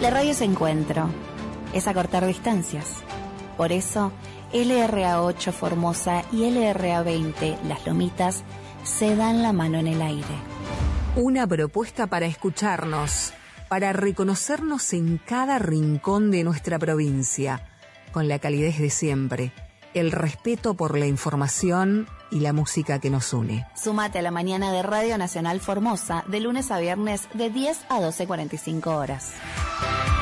La radio es encuentro, es acortar distancias. Por eso, LRA8 Formosa y LRA20 Las Lomitas se dan la mano en el aire. Una propuesta para escucharnos, para reconocernos en cada rincón de nuestra provincia, con la calidez de siempre, el respeto por la información y la música que nos une. Súmate a la mañana de Radio Nacional Formosa, de lunes a viernes, de 10 a 12:45 horas.